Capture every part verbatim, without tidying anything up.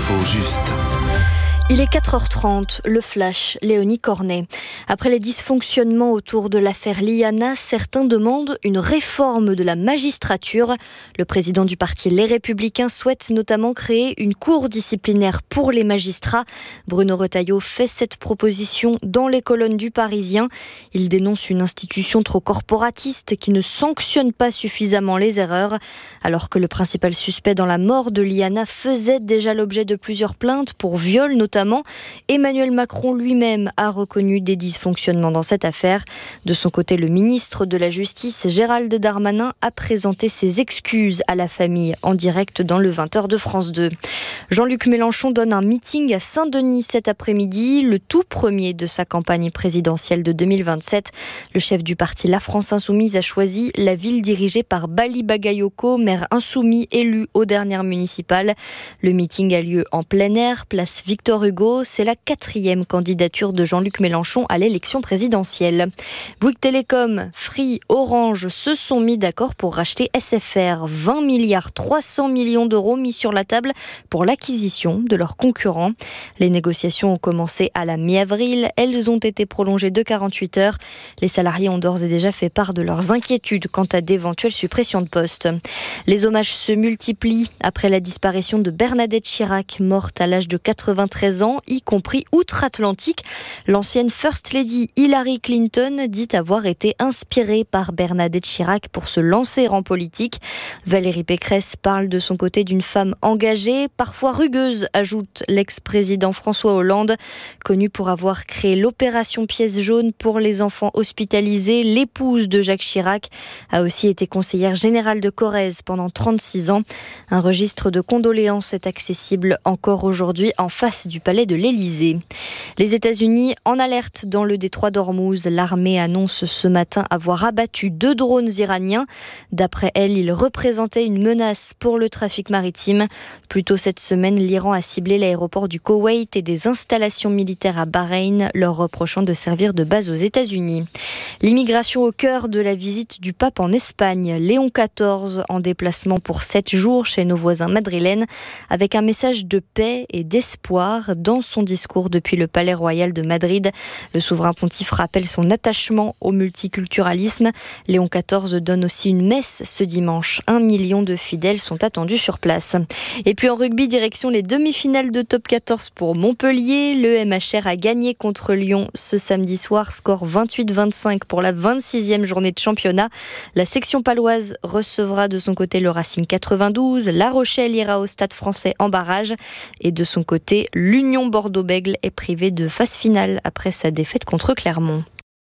L'info juste. Il est quatre heures trente, le flash, Léonie Cornet. Après les dysfonctionnements autour de l'affaire Liana, certains demandent une réforme de la magistrature. Le président du parti Les Républicains souhaite notamment créer une cour disciplinaire pour les magistrats. Bruno Retailleau fait cette proposition dans les colonnes du Parisien. Il dénonce une institution trop corporatiste qui ne sanctionne pas suffisamment les erreurs. Alors que le principal suspect dans la mort de Liana faisait déjà l'objet de plusieurs plaintes pour viol notamment, Emmanuel Macron lui-même a reconnu des dysfonctionnements dans cette affaire. De son côté, le ministre de la Justice, Gérald Darmanin, a présenté ses excuses à la famille en direct dans le vingt heures de France deux. Jean-Luc Mélenchon donne un meeting à Saint-Denis cet après-midi, le tout premier de sa campagne présidentielle de deux mille vingt-sept. Le chef du parti La France Insoumise a choisi la ville dirigée par Bali Bagayoko, maire insoumis élu aux dernières municipales. Le meeting a lieu en plein air, place Victor Hugo. C'est la quatrième candidature de Jean-Luc Mélenchon à l'élection présidentielle. Bouygues Télécom, Free, Orange se sont mis d'accord pour racheter S F R. vingt milliards trois cents millions d'euros mis sur la table pour l'acquisition de leurs concurrents. Les négociations ont commencé à la mi-avril. Elles ont été prolongées de quarante-huit heures. Les salariés ont d'ores et déjà fait part de leurs inquiétudes quant à d'éventuelles suppressions de postes. Les hommages se multiplient après la disparition de Bernadette Chirac, morte à l'âge de quatre-vingt-treize ans, y compris outre-Atlantique. L'ancienne First Lady Hillary Clinton dit avoir été inspirée par Bernadette Chirac pour se lancer en politique. Valérie Pécresse parle de son côté d'une femme engagée, parfois rugueuse, ajoute l'ex-président François Hollande. Connu pour avoir créé l'opération Pièce jaune pour les enfants hospitalisés, l'épouse de Jacques Chirac a aussi été conseillère générale de Corrèze pendant trente-six ans. Un registre de condoléances est accessible encore aujourd'hui en face du palais de l'Élysée. Les États-Unis en alerte dans le détroit d'Ormuz. L'armée annonce ce matin avoir abattu deux drones iraniens. D'après elle, ils représentaient une menace pour le trafic maritime. Plus tôt cette semaine, l'Iran a ciblé l'aéroport du Koweït et des installations militaires à Bahreïn, leur reprochant de servir de base aux États-Unis. L'immigration au cœur de la visite du pape en Espagne. Léon quatorze en déplacement pour sept jours chez nos voisins madrilènes, avec un message de paix et d'espoir dans son discours depuis le Palais Royal de Madrid. Le souverain pontife rappelle son attachement au multiculturalisme. Léon quatorze donne aussi une messe ce dimanche. Un million de fidèles sont attendus sur place. Et puis en rugby, direction les demi-finales de top quatorze pour Montpellier. Le M H R a gagné contre Lyon ce samedi soir, score vingt-huit vingt-cinq pour la vingt-sixième journée de championnat. La section paloise recevra de son côté le Racing quatre-vingt-douze. La Rochelle ira au Stade Français en barrage. Et de son côté, l'Union Bordeaux-Bègles est privée de phase finale après sa défaite contre Clermont.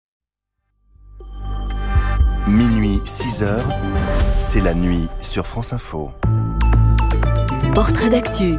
Minuit, six heures, c'est la nuit sur France Info. Portrait d'actu.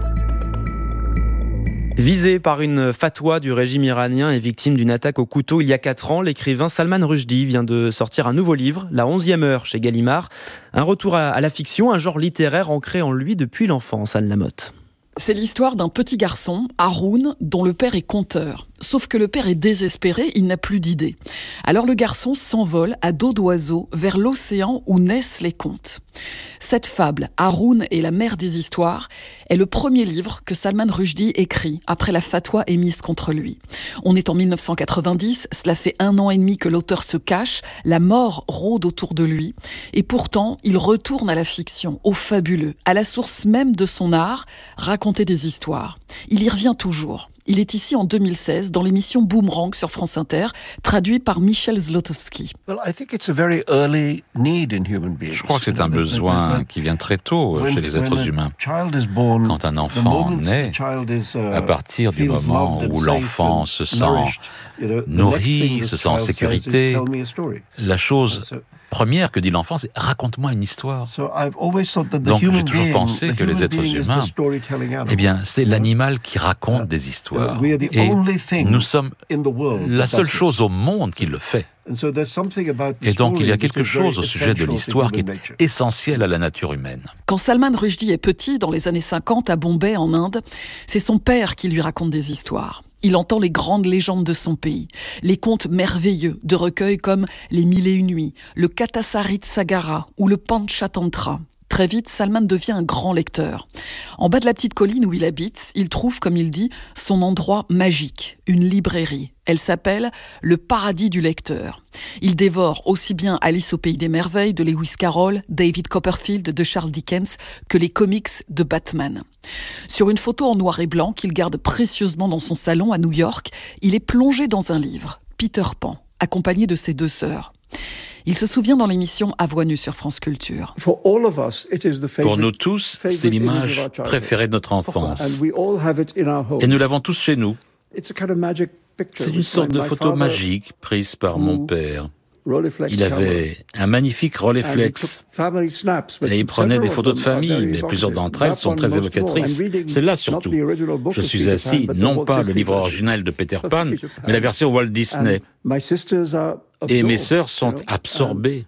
Visé par une fatwa du régime iranien et victime d'une attaque au couteau il y a quatre ans, l'écrivain Salman Rushdie vient de sortir un nouveau livre, La onzième heure chez Gallimard. Un retour à la fiction, un genre littéraire ancré en lui depuis l'enfance, Anne Lamotte. C'est l'histoire d'un petit garçon, Haroun, dont le père est conteur. Sauf que le père est désespéré, il n'a plus d'idées. Alors le garçon s'envole à dos d'oiseau vers l'océan où naissent les contes. Cette fable, Haroun et la mère des histoires, est le premier livre que Salman Rushdie écrit après la fatwa émise contre lui. On est en mille neuf cent quatre-vingt-dix, cela fait un an et demi que l'auteur se cache, la mort rôde autour de lui, et pourtant il retourne à la fiction, au fabuleux, à la source même de son art, raconter des histoires. Il y revient toujours. Il est ici en deux mille seize dans l'émission Boomerang sur France Inter, traduit par Michel Zlotowski. Je crois que c'est un besoin qui vient très tôt chez les êtres humains. Quand un enfant naît, à partir du moment où l'enfant se sent nourri, se sent en sécurité, la chose première que dit l'enfant, c'est « raconte-moi une histoire ». Donc j'ai toujours pensé que les êtres humains, eh bien, c'est l'animal qui raconte des histoires. Et nous sommes la seule chose au monde qui le fait. Et donc il y a quelque chose au sujet de l'histoire qui est essentiel à la nature humaine. Quand Salman Rushdie est petit, dans les années cinquante, à Bombay, en Inde, c'est son père qui lui raconte des histoires. Il entend les grandes légendes de son pays, les contes merveilleux de recueils comme Les Mille et Une Nuits, le Kathasarit Sagara ou le Panchatantra. Très vite, Salman devient un grand lecteur. En bas de la petite colline où il habite, il trouve, comme il dit, son endroit magique, une librairie. Elle s'appelle « Le paradis du lecteur ». Il dévore aussi bien Alice au pays des merveilles de Lewis Carroll, David Copperfield de Charles Dickens que les comics de Batman. Sur une photo en noir et blanc qu'il garde précieusement dans son salon à New York, il est plongé dans un livre, Peter Pan, accompagné de ses deux sœurs. Il se souvient dans l'émission À Voix nue sur France Culture. Pour nous tous, c'est l'image préférée de notre enfance. Et nous l'avons tous chez nous. C'est une sorte de photo magique prise par mon père. Il avait un magnifique Rolleiflex et il prenait des photos de famille, mais plusieurs d'entre elles sont très évocatrices. Celle-là surtout. Je suis assis, non pas le livre original de Peter Pan, mais la version Walt Disney. Et mes sœurs sont absorbées.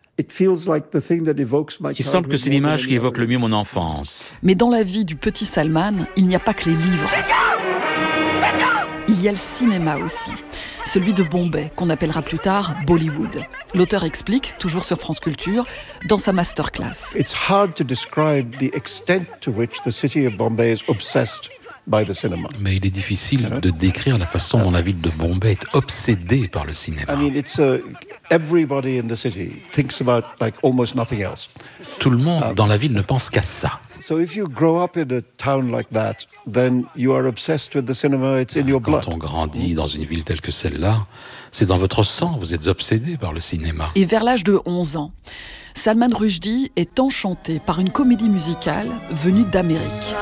Il semble que c'est l'image qui évoque le mieux mon enfance. Mais dans la vie du petit Salman, il n'y a pas que les livres. Il y a le cinéma aussi, celui de Bombay, qu'on appellera plus tard Bollywood. L'auteur explique, toujours sur France Culture, dans sa masterclass. It's hard to describe the extent to which the city of Bombay is obsessed by the cinema. Mais il est difficile de décrire la façon dont la ville de Bombay est obsédée par le cinéma. I mean, it's uh, everybody in the city thinks about like almost nothing else. Tout le monde dans la ville ne pense qu'à ça. So if you grow up in a town like that, then you are obsessed with the cinema, it's in your blood. Quand on grandit dans une ville telle que celle-là, c'est dans votre sang, vous êtes obsédé par le cinéma. Et vers l'âge de onze ans, Salman Rushdie est enchanté par une comédie musicale venue d'Amérique.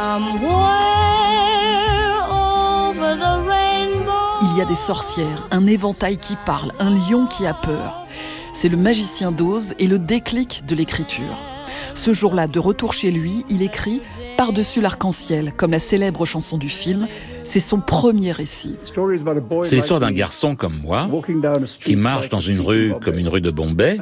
Il y a des sorcières, un éventail qui parle, un lion qui a peur. C'est le magicien d'Oz et le déclic de l'écriture. Ce jour-là, de retour chez lui, il écrit « Par-dessus l'arc-en-ciel », comme la célèbre chanson du film. C'est son premier récit. C'est l'histoire d'un garçon comme moi qui marche dans une rue comme une rue de Bombay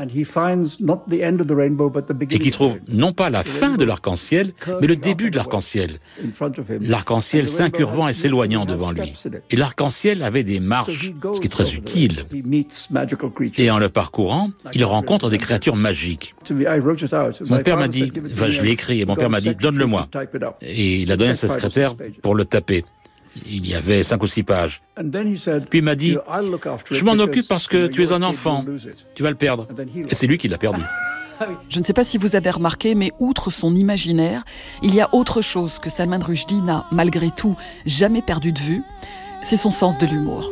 et qui trouve non pas la fin de l'arc-en-ciel, mais le début de l'arc-en-ciel. L'arc-en-ciel s'incurvant et s'éloignant devant lui. Et l'arc-en-ciel avait des marches, ce qui est très utile. Et en le parcourant, il rencontre des créatures magiques. Mon père m'a dit, enfin, je l'ai écrit, et mon père m'a dit, donne-le-moi. Et il a donné à sa secrétaire pour le taper. Il y avait cinq ou six pages. Puis il m'a dit, je m'en occupe parce que tu es un enfant, tu vas le perdre. Et c'est lui qui l'a perdu. Je ne sais pas si vous avez remarqué, mais outre son imaginaire, il y a autre chose que Salman Rushdie n'a, malgré tout, jamais perdu de vue. C'est son sens de l'humour.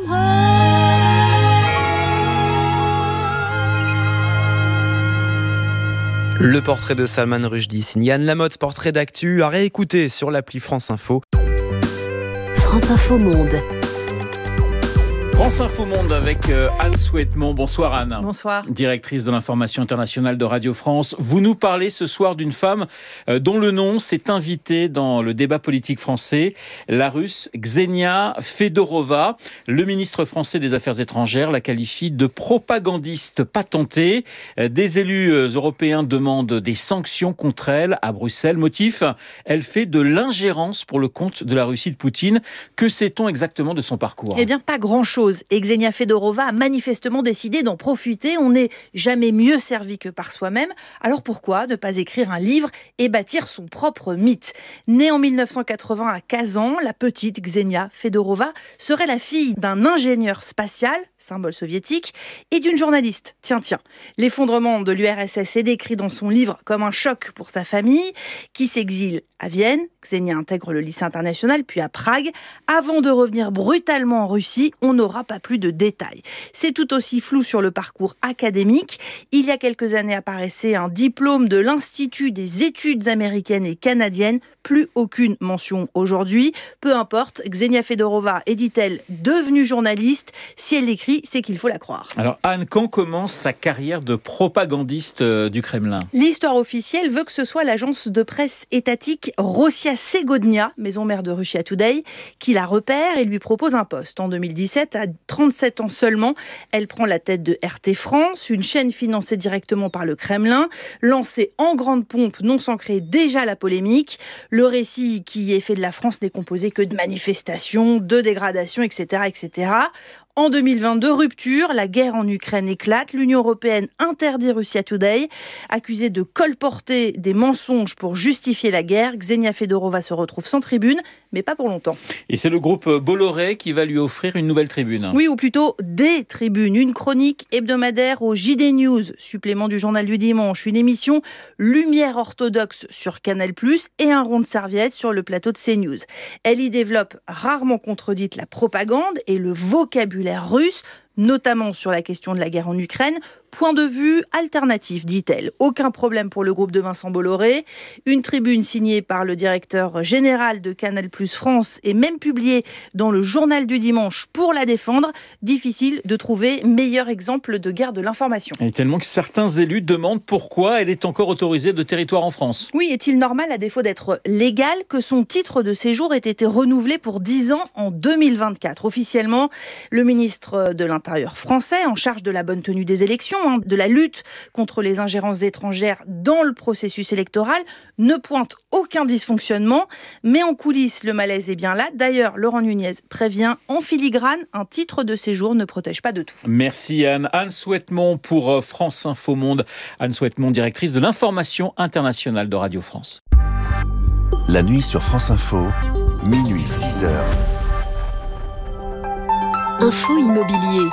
Le portrait de Salman Rushdie, signé Anne Lamotte, portrait d'actu, à réécouter sur l'appli France Info. France Info Monde. France Info Monde avec Anne Souhaitemont. Bonsoir Anne. Bonsoir. Directrice de l'information internationale de Radio France. Vous nous parlez ce soir d'une femme dont le nom s'est invité dans le débat politique français, la Russe Ksenia Fedorova. Le ministre français des Affaires étrangères la qualifie de propagandiste patentée. Des élus européens demandent des sanctions contre elle à Bruxelles. Motif, elle fait de l'ingérence pour le compte de la Russie de Poutine. Que sait-on exactement de son parcours ? Eh bien, pas grand-chose. Et Ksenia Fedorova a manifestement décidé d'en profiter. On n'est jamais mieux servi que par soi-même. Alors pourquoi ne pas écrire un livre et bâtir son propre mythe ? Née en mille neuf cent quatre-vingts à Kazan, la petite Ksenia Fedorova serait la fille d'un ingénieur spatial, symbole soviétique, et d'une journaliste. Tiens, tiens. L'effondrement de l'U R S S est décrit dans son livre comme un choc pour sa famille, qui s'exile à Vienne. Ksenia intègre le lycée international, puis à Prague. Avant de revenir brutalement en Russie, on n'aura pas plus de détails. C'est tout aussi flou sur le parcours académique. Il y a quelques années apparaissait un diplôme de l'Institut des études américaines et canadiennes. Plus aucune mention aujourd'hui. Peu importe, Ksenia Fedorova est, dit-elle, devenue journaliste. Si elle l'écrit, c'est qu'il faut la croire. Alors Anne, quand commence sa carrière de propagandiste du Kremlin ? L'histoire officielle veut que ce soit l'agence de presse étatique Rossiya Segodnia, maison mère de Russia Today, qui la repère et lui propose un poste. En deux mille dix-sept, à trente-sept ans seulement, elle prend la tête de R T France, une chaîne financée directement par le Kremlin, lancée en grande pompe, non sans créer déjà la polémique. Le récit qui est fait de la France n'est composé que de manifestations, de dégradations, et cetera, et cetera. En deux mille vingt-deux, rupture, la guerre en Ukraine éclate, l'Union européenne interdit Russia Today. Accusée de colporter des mensonges pour justifier la guerre, Ksenia Fedorova se retrouve sans tribune, mais pas pour longtemps. Et c'est le groupe Bolloré qui va lui offrir une nouvelle tribune. Oui, ou plutôt des tribunes. Une chronique hebdomadaire au J D News, supplément du journal du dimanche, une émission Lumière orthodoxe sur Canal plus, et un rond de serviette sur le plateau de CNews. Elle y développe, rarement contredite, la propagande et le vocabulaire russe, notamment sur la question de la guerre en Ukraine. Point de vue alternatif, dit-elle. Aucun problème pour le groupe de Vincent Bolloré. Une tribune signée par le directeur général de Canal plus France et même publiée dans le journal du dimanche pour la défendre. Difficile de trouver meilleur exemple de guerre de l'information. Et tellement que certains élus demandent pourquoi elle est encore autorisée de territoire en France. Oui, est-il normal, à défaut d'être légal, que son titre de séjour ait été renouvelé pour dix ans en deux mille vingt-quatre. Officiellement, le ministre de l'Intérieur français, en charge de la bonne tenue des élections, de la lutte contre les ingérences étrangères dans le processus électoral, ne pointe aucun dysfonctionnement, mais en coulisses, le malaise est bien là. D'ailleurs, Laurent Nunez prévient en filigrane, un titre de séjour ne protège pas de tout. Merci Anne. Anne Souhaitemont pour France Info Monde. Anne Souhaitemont, directrice de l'information internationale de Radio France. La nuit sur France Info, minuit six heures. Info immobilier.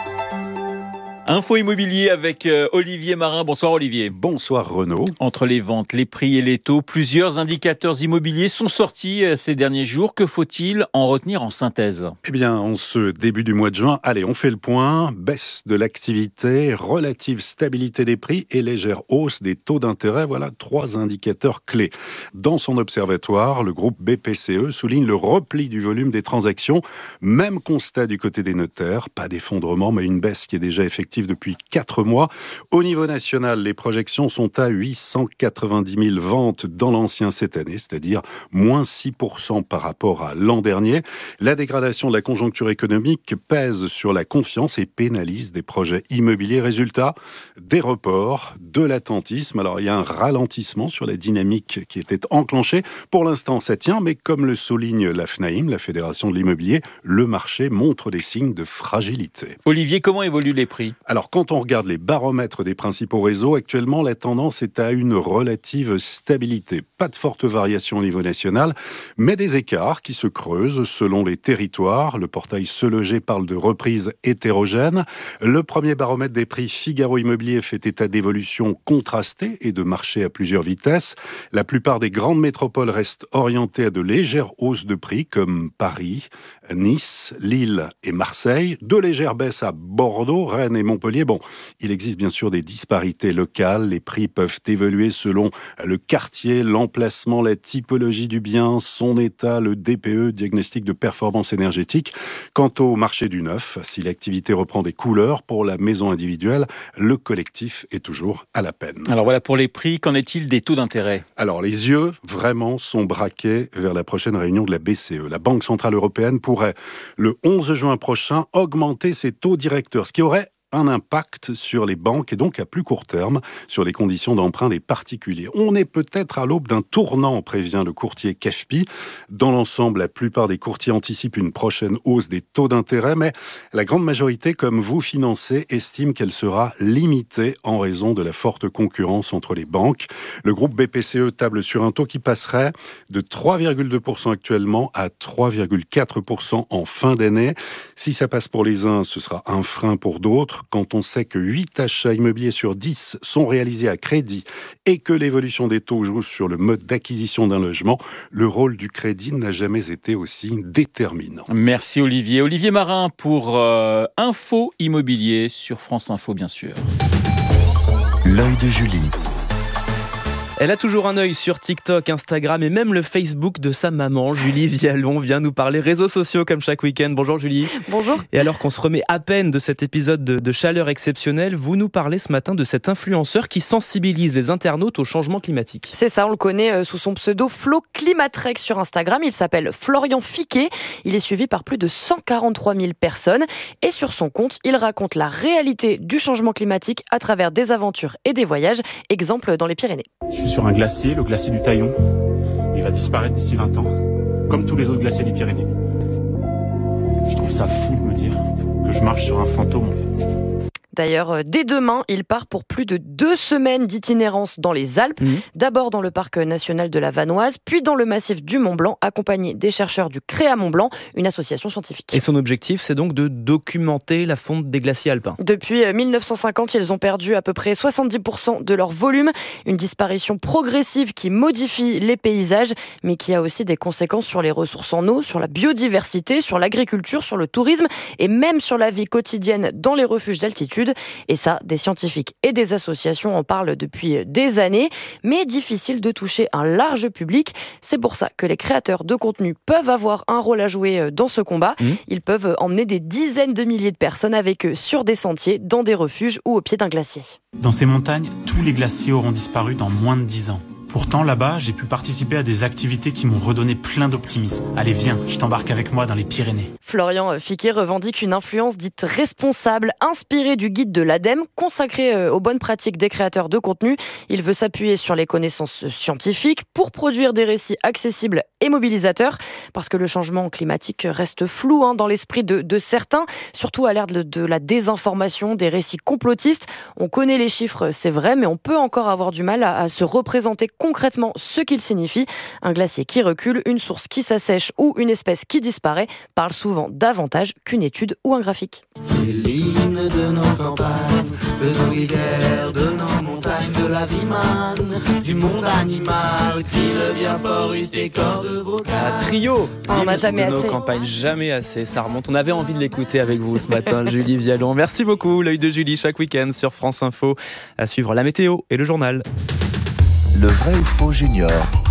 Info immobilier avec euh, Olivier Marin. Bonsoir Olivier. Bonsoir Renaud. Entre les ventes, les prix et les taux, plusieurs indicateurs immobiliers sont sortis euh, ces derniers jours. Que faut-il en retenir en synthèse ? Eh bien, en ce début du mois de juin, allez, on fait le point. Baisse de l'activité, relative stabilité des prix et légère hausse des taux d'intérêt. Voilà trois indicateurs clés. Dans son observatoire, le groupe B P C E souligne le repli du volume des transactions. Même constat du côté des notaires. Pas d'effondrement, mais une baisse qui est déjà effective depuis quatre mois. Au niveau national, les projections sont à huit cent quatre-vingt-dix mille ventes dans l'ancien cette année, c'est-à-dire moins six pour cent par rapport à l'an dernier. La dégradation de la conjoncture économique pèse sur la confiance et pénalise des projets immobiliers. Résultat, des reports, de l'attentisme. Alors, il y a un ralentissement sur la dynamique qui était enclenchée. Pour l'instant, ça tient, mais comme le souligne la F N A I M, la Fédération de l'immobilier, le marché montre des signes de fragilité. Olivier, comment évoluent les prix ? Alors, quand on regarde les baromètres des principaux réseaux, actuellement, la tendance est à une relative stabilité. Pas de forte variation au niveau national, mais des écarts qui se creusent selon les territoires. Le portail Se Loger parle de reprise hétérogène. Le premier baromètre des prix Figaro Immobilier fait état d'évolutions contrastées et de marchés à plusieurs vitesses. La plupart des grandes métropoles restent orientées à de légères hausses de prix, comme Paris, Nice, Lille et Marseille. De légères baisses à Bordeaux, Rennes et Montpellier. Bon, il existe bien sûr des disparités locales. Les prix peuvent évoluer selon le quartier, l'emplacement, la typologie du bien, son état, le D P E, diagnostic de performance énergétique. Quant au marché du neuf, si l'activité reprend des couleurs pour la maison individuelle, le collectif est toujours à la peine. Alors voilà pour les prix, qu'en est-il des taux d'intérêt ? Alors les yeux vraiment sont braqués vers la prochaine réunion de la B C E. La Banque Centrale Européenne pourrait, le onze juin prochain, augmenter ses taux directeurs, ce qui aurait un impact sur les banques et donc à plus court terme sur les conditions d'emprunt des particuliers. On est peut-être à l'aube d'un tournant, prévient le courtier C A F P I. Dans l'ensemble, la plupart des courtiers anticipent une prochaine hausse des taux d'intérêt, mais la grande majorité, comme vous financez, estime qu'elle sera limitée en raison de la forte concurrence entre les banques. Le groupe B P C E table sur un taux qui passerait de trois virgule deux pour cent actuellement à trois virgule quatre pour cent en fin d'année. Si ça passe pour les uns, ce sera un frein pour d'autres. Quand on sait que huit achats immobiliers sur dix sont réalisés à crédit et que l'évolution des taux joue sur le mode d'acquisition d'un logement, le rôle du crédit n'a jamais été aussi déterminant. Merci Olivier. Olivier Marin pour euh, Info Immobilier sur France Info, bien sûr. L'œil de Julie. Elle a toujours un œil sur TikTok, Instagram et même le Facebook de sa maman. Julie Vialon vient nous parler réseaux sociaux comme chaque week-end. Bonjour Julie. Bonjour. Et alors qu'on se remet à peine de cet épisode de, de chaleur exceptionnelle, vous nous parlez ce matin de cet influenceur qui sensibilise les internautes au changement climatique. C'est ça, on le connaît sous son pseudo Flo Climatrek sur Instagram. Il s'appelle Florian Fiquet. Il est suivi par plus de cent quarante-trois mille personnes. Et sur son compte, il raconte la réalité du changement climatique à travers des aventures et des voyages. Exemple dans les Pyrénées. Je suis sur un glacier, le glacier du Taillon. Il va disparaître d'ici vingt ans, comme tous les autres glaciers des Pyrénées. trouve ça fou de me dire que je marche sur un fantôme en fait. D'ailleurs, dès demain, il part pour plus de deux semaines d'itinérance dans les Alpes. Mmh. D'abord dans le parc national de la Vanoise, puis dans le massif du Mont Blanc, accompagné des chercheurs du Créa Mont Blanc, une association scientifique. Et son objectif, c'est donc de documenter la fonte des glaciers alpins. Depuis mille neuf cent cinquante, ils ont perdu à peu près soixante-dix pour cent de leur volume. Une disparition progressive qui modifie les paysages, mais qui a aussi des conséquences sur les ressources en eau, sur la biodiversité, sur l'agriculture, sur le tourisme et même sur la vie quotidienne dans les refuges d'altitude. Et ça, des scientifiques et des associations en parlent depuis des années, mais difficile de toucher un large public. C'est pour ça que les créateurs de contenu peuvent avoir un rôle à jouer dans ce combat. Mmh. Ils peuvent emmener des dizaines de milliers de personnes avec eux sur des sentiers, dans des refuges ou au pied d'un glacier. Dans ces montagnes, tous les glaciers auront disparu dans moins de dix ans. Pourtant, là-bas, j'ai pu participer à des activités qui m'ont redonné plein d'optimisme. Allez, viens, je t'embarque avec moi dans les Pyrénées. Florian Fiquet revendique une influence dite responsable, inspirée du guide de l'ADEME, consacré aux bonnes pratiques des créateurs de contenu. Il veut s'appuyer sur les connaissances scientifiques pour produire des récits accessibles et mobilisateurs, parce que le changement climatique reste flou hein, dans l'esprit de, de certains, surtout à l'ère de, de la désinformation, des récits complotistes. On connaît les chiffres, c'est vrai, mais on peut encore avoir du mal à, à se représenter concrètement ce qu'il signifie. Un glacier qui recule, une source qui s'assèche ou une espèce qui disparaît parle souvent davantage qu'une étude ou un graphique. C'est l'hymne de nos campagnes, de nos rivières, de nos montagnes, de la vie manne, du monde animal, crie le bien fort, tes cordes vocales. Un trio. Oh, on n'a jamais de assez. Nos campagnes, jamais assez. Ça remonte. On avait envie de l'écouter avec vous ce matin, Julie Vialon. Merci beaucoup. L'œil de Julie chaque week-end sur France Info. À suivre la météo et le journal. Le vrai ou faux junior.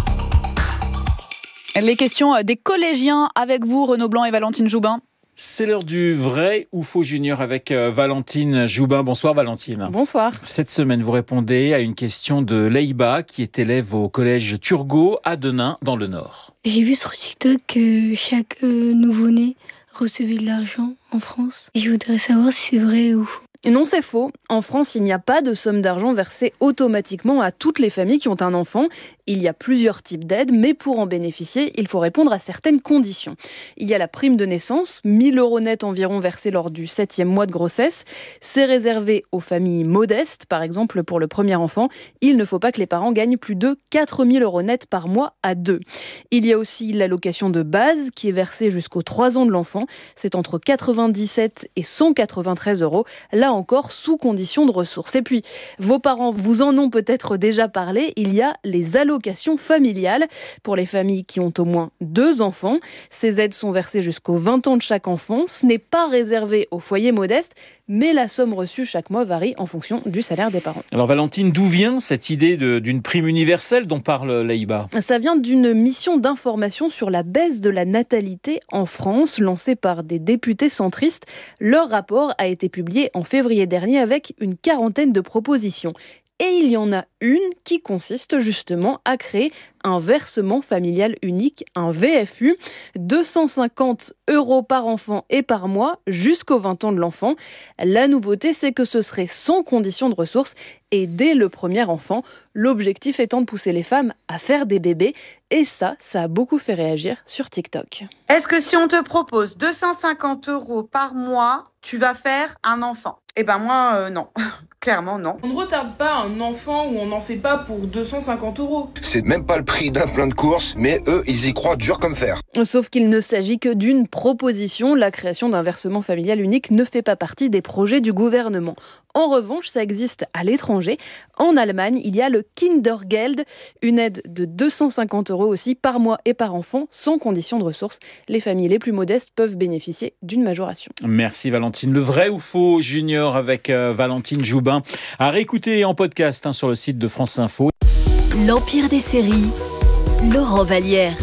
Les questions des collégiens avec vous, Renaud Blanc et Valentine Joubin. C'est l'heure du vrai ou faux junior avec Valentine Joubin. Bonsoir Valentine. Bonsoir. Cette semaine, vous répondez à une question de Leïba, qui est élève au collège Turgot à Denain, dans le Nord. J'ai vu sur TikTok que chaque nouveau-né recevait de l'argent en France. Je voudrais savoir si c'est vrai ou faux. Non, c'est faux. En France, il n'y a pas de somme d'argent versée automatiquement à toutes les familles qui ont un enfant. Il y a plusieurs types d'aides, mais pour en bénéficier, il faut répondre à certaines conditions. Il y a la prime de naissance, mille euros net environ versés lors du septième mois de grossesse. C'est réservé aux familles modestes. Par exemple, pour le premier enfant, il ne faut pas que les parents gagnent plus de quatre mille euros net par mois à deux. Il y a aussi l'allocation de base qui est versée jusqu'aux trois ans de l'enfant. C'est entre quatre-vingt-dix-sept et cent quatre-vingt-treize euros. Là encore, sous condition de ressources. Et puis, vos parents vous en ont peut-être déjà parlé, il y a les allocations familiales pour les familles qui ont au moins deux enfants. Ces aides sont versées jusqu'aux vingt ans de chaque enfant. Ce n'est pas réservé aux foyers modestes, mais la somme reçue chaque mois varie en fonction du salaire des parents. Alors Valentine, d'où vient cette idée de, d'une prime universelle dont parle Leïba ? Ça vient d'une mission d'information sur la baisse de la natalité en France, lancée par des députés centristes. Leur rapport a été publié en février dernier avec une quarantaine de propositions. Et il y en a une qui consiste justement à créer un versement familial unique, un V F U, deux cent cinquante euros par enfant et par mois jusqu'aux vingt ans de l'enfant. La nouveauté, c'est que ce serait sans condition de ressources et dès le premier enfant, l'objectif étant de pousser les femmes à faire des bébés. Et ça, ça a beaucoup fait réagir sur TikTok. Est-ce que si on te propose deux cent cinquante euros par mois, tu vas faire un enfant ? Eh ben moi, euh, non. Clairement, non. On ne retarde pas un enfant ou on n'en fait pas pour deux cent cinquante euros. C'est même pas le prix d'un plein de courses, mais eux, ils y croient dur comme fer. Sauf qu'il ne s'agit que d'une proposition. La création d'un versement familial unique ne fait pas partie des projets du gouvernement. En revanche, ça existe à l'étranger. En Allemagne, il y a le Kindergeld, une aide de deux cent cinquante euros aussi par mois et par enfant, sans condition de ressources. Les familles les plus modestes peuvent bénéficier d'une majoration. Merci Valentine. Le vrai ou faux junior avec euh, Valentine Joubin à réécouter en podcast hein, sur le site de France Info. L'Empire des séries, Laurent Vallière.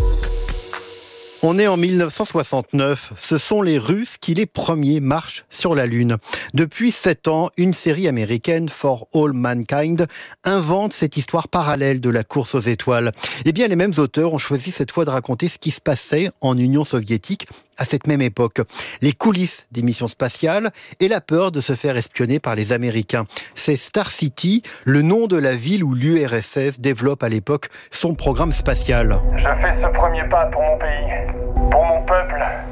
On est en mille neuf cent soixante-neuf. Ce sont les Russes qui, les premiers, marchent sur la Lune. Depuis sept ans, une série américaine, For All Mankind, invente cette histoire parallèle de la course aux étoiles. Eh bien, les mêmes auteurs ont choisi cette fois de raconter ce qui se passait en Union soviétique à cette même époque. Les coulisses des missions spatiales et la peur de se faire espionner par les Américains. C'est Star City, le nom de la ville où l'U R S S développe à l'époque son programme spatial. Je fais ce premier pas pour mon pays, pour mon peuple et pour le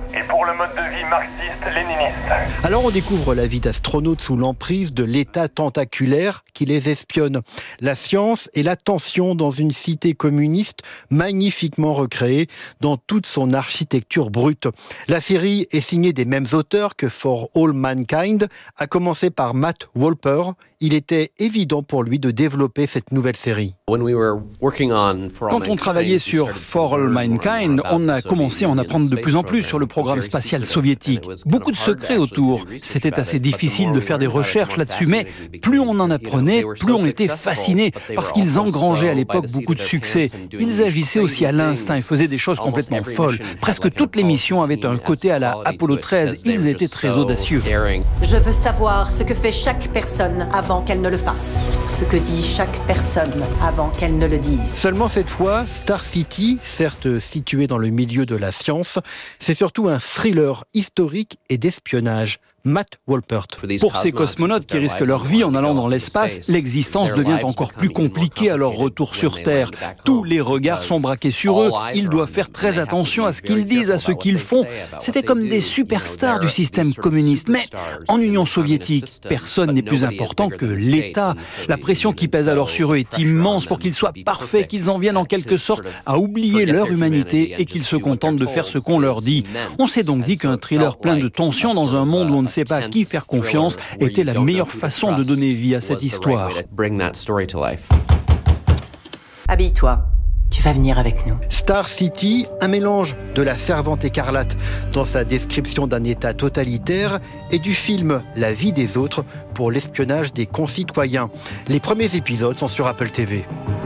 le mode de vie marxiste-léniniste. Alors on découvre la vie d'astronautes sous l'emprise de l'État tentaculaire qui les espionne. La science et la tension dans une cité communiste magnifiquement recréée dans toute son architecture brute. La série est signée des mêmes auteurs que For All Mankind, à commencer par Matt Wolper. Il était évident pour lui de développer cette nouvelle série. Quand on travaillait sur For All Mankind, on a commencé à en apprendre de plus en plus sur le programme spatial soviétique. Beaucoup de secrets autour. C'était assez difficile de faire des recherches là-dessus, mais plus on en apprenait, plus on était fasciné, parce qu'ils engrangeaient à l'époque beaucoup de succès. Ils agissaient aussi à l'instinct et faisaient des choses complètement folles. Presque toutes les missions avaient un côté à la Apollo treize. Ils étaient très audacieux. Je veux savoir ce que fait chaque personne avant qu'elle ne le fasse. Ce que dit chaque personne avant qu'elle ne le dise. Seulement cette fois, Star City, certes situé dans le milieu de la science, c'est surtout un thriller historique et d'espionnage. Matt Wolpert. Pour ces cosmonautes qui risquent leur vie en allant dans l'espace, l'existence devient encore plus compliquée à leur retour sur Terre. Tous les regards sont braqués sur eux. Ils doivent faire très attention à ce qu'ils disent, à ce qu'ils font. C'était comme des superstars du système communiste. Mais en Union soviétique, personne n'est plus important que l'État. La pression qui pèse alors sur eux est immense pour qu'ils soient parfaits, qu'ils en viennent en quelque sorte à oublier leur humanité et qu'ils se contentent de faire ce qu'on leur dit. On s'est donc dit qu'un thriller plein de tensions dans un monde où on ne sait pas à qui faire confiance était la meilleure façon de donner vie à cette histoire. Habille-toi, tu vas venir avec nous. Star City, un mélange de La Servante écarlate dans sa description d'un État totalitaire et du film La vie des autres pour l'espionnage des concitoyens. Les premiers épisodes sont sur Apple T V.